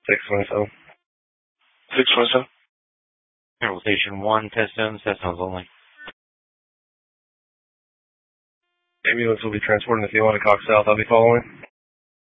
627. 627. Central Station 1, test zones only. Ambulance will be transporting the Tijuana Cox South. I'll be following.